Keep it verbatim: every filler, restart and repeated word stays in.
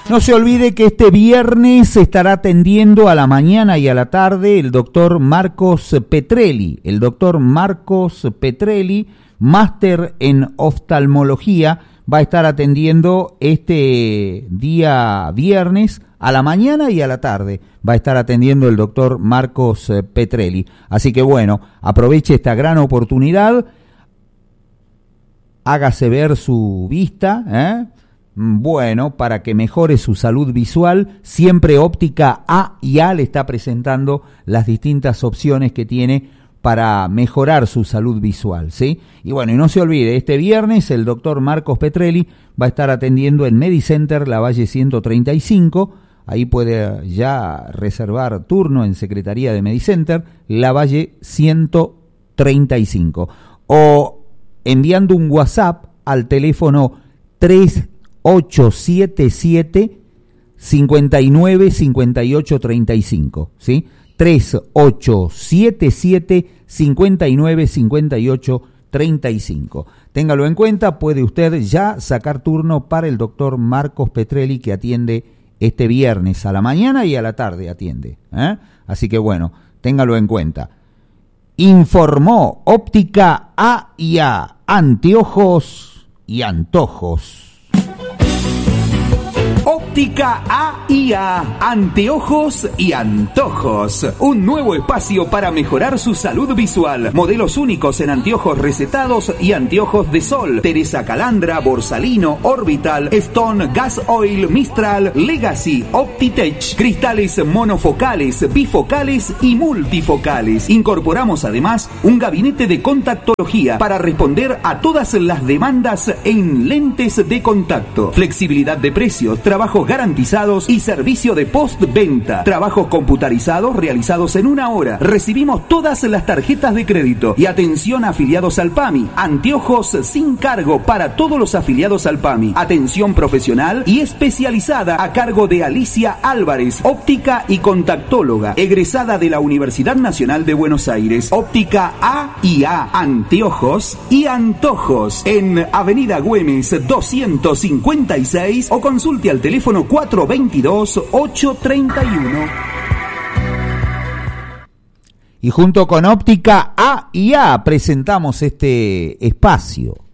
No se olvide que este viernes se estará atendiendo a la mañana y a la tarde el doctor Marcos Petrelli, el doctor Marcos Petrelli, máster en oftalmología, va a estar atendiendo este día viernes a la mañana y a la tarde. Va a estar atendiendo el doctor Marcos Petrelli. Así que bueno, aproveche esta gran oportunidad, hágase ver su vista, ¿eh? Bueno, para que mejore su salud visual, siempre Óptica A y A le está presentando las distintas opciones que tiene para mejorar su salud visual, ¿sí? Y bueno, y no se olvide, este viernes el doctor Marcos Petrelli va a estar atendiendo en Medicenter La Valle ciento treinta y cinco, ahí puede ya reservar turno en Secretaría de Medicenter La Valle ciento treinta y cinco, o enviando un WhatsApp al teléfono tres ocho siete siete, cinco nueve cinco ocho tres cinco, ¿sí? tres ocho siete siete, cinco nueve cinco ocho tres cinco. Téngalo en cuenta, puede usted ya sacar turno para el doctor Marcos Petrelli, que atiende este viernes a la mañana y a la tarde atiende, ¿eh? Así que bueno, téngalo en cuenta. Informó Óptica A y A, anteojos y antojos. Óptica A y A, anteojos y antojos. Un nuevo espacio para mejorar su salud visual. Modelos únicos en anteojos recetados y anteojos de sol. Teresa Calandra, Borsalino, Orbital, Stone, Gas Oil, Mistral, Legacy, Optitech. Cristales monofocales, bifocales y multifocales. Incorporamos además un gabinete de contactología para responder a todas las demandas en lentes de contacto. Flexibilidad de precios, trabajos garantizados y servicio de postventa. Trabajos computarizados realizados en una hora. Recibimos todas las tarjetas de crédito y atención a afiliados al PAMI. Anteojos sin cargo para todos los afiliados al PAMI. Atención profesional y especializada a cargo de Alicia Álvarez, óptica y contactóloga, egresada de la Universidad Nacional de Buenos Aires. Óptica A y A, anteojos y antojos, en Avenida Güemes doscientos cincuenta y seis, o consulte al teléfono cuatro veintidós, ocho treinta y uno. Y junto con Óptica A y A presentamos este espacio.